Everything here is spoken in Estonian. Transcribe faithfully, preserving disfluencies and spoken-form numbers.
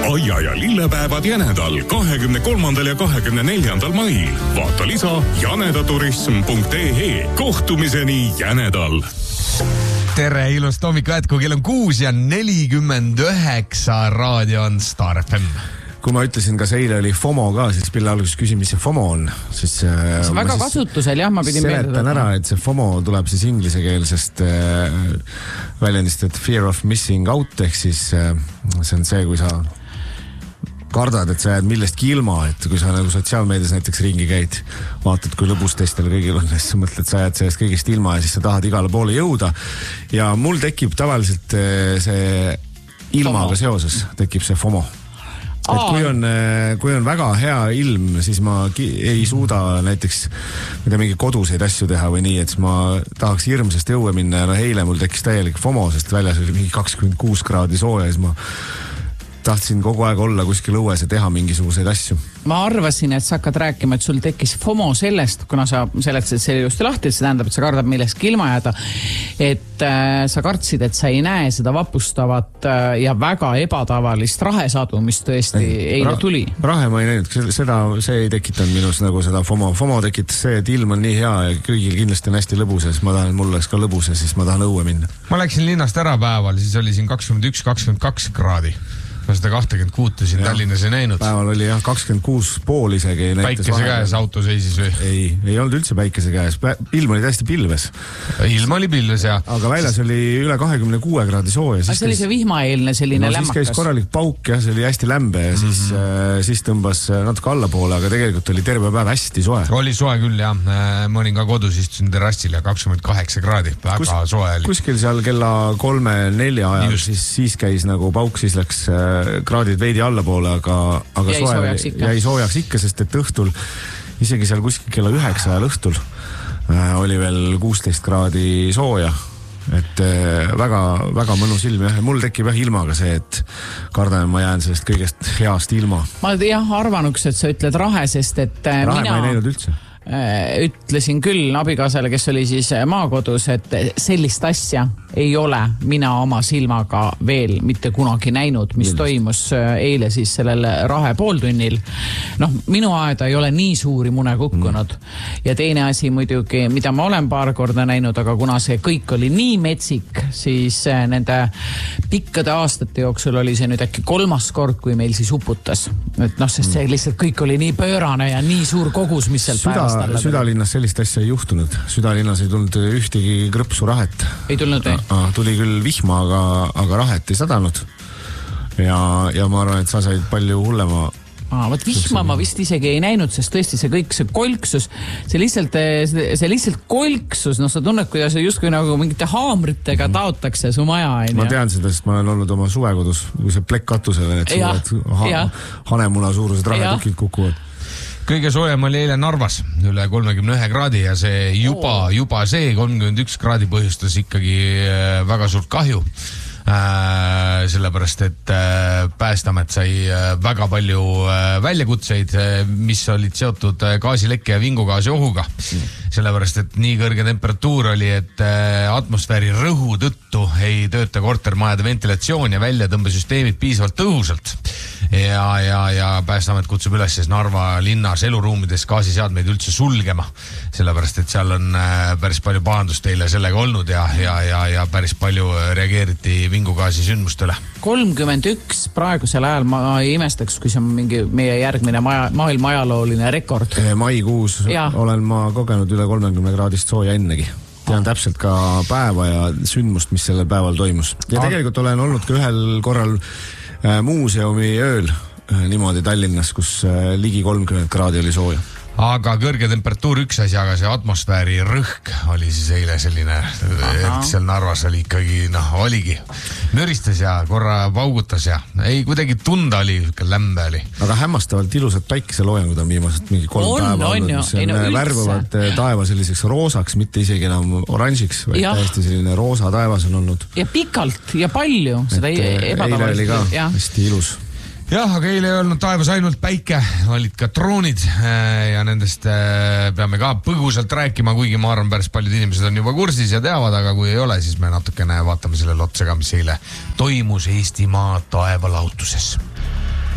aia- ja lillepäevad Jänedal kahekümne kolmandal ja kahekümne neljandal mail. Vaata lisa janedaturism punkt ee. Kohtumiseni Jänedal. Tere, ilust hommikul jätku, kell on kuus ja nelikümmend üheksa, raadio on Star F M. Kui ma ütlesin, kas eile oli FOMO ka, siis pille alguses küsin, mis see FOMO on. Siis, see on väga kasutusel, jah, ma pidin meelde. Seletan ära, et see FOMO tuleb siis inglisekeelsest äh, väljendist, et fear of missing out, ehk siis äh, see on see, kui sa kardad, et sa jääd millestki ilma, et kui sa nagu sotsiaalmeedias näiteks ringi käid, vaatad, kui lõbus teistel kõigil on, siis sa mõtled, sa jääd sellest kõigest ilma ja siis sa tahad igale poole jõuda. Ja mul tekib tavaliselt äh, see ilmaga FOMO. Seoses, tekib see FOMO. Et kui on, kui on väga hea ilm, siis ma ei suuda näiteks mida mingi koduseid asju teha või nii, et ma tahaks hirmsast jõue minna ja no eile mul tekkis täielik FOMO, sest väljas oli mingi kakskümmend kuus kraadi sooja ja siis ma tahtsin kogu aeg olla kuskil õues ja teha mingisuguseid asju. Ma arvasin, et sa hakkad rääkima, et sul tekkis FOMO sellest, kuna sa seletasid selle ilusti lahti, et see tähendab, et sa kardab millestki ilma jääda, et äh, sa kartsid, et sa ei näe seda vapustavat äh, ja väga ebatavalist rahesadu, mis tõesti ei, eile ra tuli. Rahe ma ei näinud, seda, see ei tekitanud minus nagu seda FOMO. FOMO tekitas see, et ilm on nii hea ja kõigil kindlasti on hästi lõbus ja siis ma tahan, mul oleks ka lõbus ja siis ma tahan õue minna. Ma läksin linnast ära päeval, siis oli siin kakskümmend üks kakskümmend kaks kraadi. Ma seda kakskümmend kuus siin Tallinnas ei näinud. Päeval oli jah kakskümmend kuus pool isegi. Päikese käes auto seisis või? Ei, ei olnud üldse päikese käes. Ilm oli täiesti pilves. Ilm oli pilves, jah. Aga väljas oli üle kahekümne kuue kraadi sooja. Aga see oli see vihmaeelne selline no, lämmakas. Siis käis korralik pauk, jah, see oli hästi lämbe ja siis, mm-hmm. äh, siis tõmbas natuke allapoole, aga tegelikult oli terve päev hästi soe. Oli soe küll, jah. Ma olin ka kodus, istusin terrassil ja kakskümmend kaheksa kraadi. Väga Kus, soe oli. Kuskil seal kella kolme nelja ajal, siis, siis käis nagu pauk, siis läks äh, kraadid veidi allapoole, aga, aga jäi, soe, soojaks jäi soojaks ikka, sest et õhtul, isegi seal kuskil kella üheksa ajal õhtul äh, oli veel kuusteist kraadi sooja. Et äh, väga, väga mõnus ilm jah. Mul tekib jah ilmaga see, et kardan, ma jään sellest kõigest heast ilma. Ma jah arvanuks, et sa ütled rahe, sest et äh, rahe mina... ma ei näinud üldse. Ütlesin küll abikaasale, kes oli siis maakodus, et sellist asja ei ole mina oma silmaga veel mitte kunagi näinud, mis Millest? Toimus eile siis sellel rahe pooltunnil. Noh, minu aeda ei ole nii suuri mune kukkunud. Mm. Ja teine asi muidugi, mida ma olen paar korda näinud, aga kuna see kõik oli nii metsik, siis nende pikkade aastate jooksul oli see nüüd äkki kolmas kord, kui meil siis uputas. Et noh, sest see lihtsalt kõik oli nii pöörane ja nii suur kogus, mis seal päevast Südalinnas sellist asja ei juhtunud. Südalinnas ei tulnud ühtegi krõpsu rahet. Ei tulnud või? Tuli küll vihma, aga, aga rahet ei sadanud. Ja, ja ma arvan, et sa said palju hullema. Aa, võt vihma ma vist isegi ei näinud, sest tõesti see kõik, see kolksus, see lihtsalt, see lihtsalt kolksus, no sa tunned, kuidas justkui nagu mingite haamritega taotakse su maja. Ma tean seda, sest ma olen olnud oma suvekodus, kui see plekk katusele, et suured ha hanemuna suurused rahetükid kukuvad. Kõige soojem oli eile Narvas üle kolmekümne ühe kraadi ja see juba, oh. juba see kolmkümmend üks kraadi põhjustas ikkagi väga suurt kahju. Äh, sellepärast, et äh, Päästeamet sai äh, väga palju äh, väljakutseid, äh, mis olid seotud äh, gaasilekke ja vingugaasi ohuga. Mm. Sellepärast, et nii kõrge temperatuur oli, et äh, atmosfääri rõhu tõttu ei tööta kortermajade ventilatsioon ja väljatõmbesüsteemid piisavalt tõhusalt. Ja, ja, ja Päästeamet kutsub üles siis Narva linnas eluruumides gaasiseadmeid üldse sulgema. Sellepärast, et seal on äh, päris palju pahandust teile sellega olnud ja, ja, ja, ja päris palju reageeriti vingugaasi sündmustele. kolmkümmend üks praegusel ajal ma ei imestaks, kui see on mingi meie järgmine maja, maailma ajalooline rekord. Maikuus ja. Olen ma kogenud üle kolmekümne kraadist sooja ennegi. Tean täpselt ka päeva ja sündmust, mis sellel päeval toimus. Ja tegelikult olen olnud ka ühel korral äh, muuseumi ööl äh, niimoodi Tallinnas, kus äh, ligi kolmkümmend kraadi oli sooja. Aga kõrge temperatuur üks asi, aga see atmosfääri rõhk oli siis eile selline, et seal Narvas oli ikkagi, noh, oligi. Müristas ja korra paugutas ja ei kuidagi tunda oli, lämbe oli. Aga hämmastavalt ilusad päikeseloojangud on viimased mingi kolm on, päeva on, olnud. See on no, värvavad taeva selliseks roosaks, mitte isegi enam oranžiks, vaid ja. Täiesti selline roosa taevas on olnud. Ja pikalt ja palju. Seda et, eile oli ka ja. Hästi ilus. Jah, aga eile ei olnud taevas ainult päike, olid ka droonid ja nendest peame ka põgusalt rääkima, kuigi ma arvan, päris paljud inimesed on juba kursis ja teavad, aga kui ei ole, siis me natukene vaatame sellele otsa ka, mis eile toimus Eestimaa taevalautuses.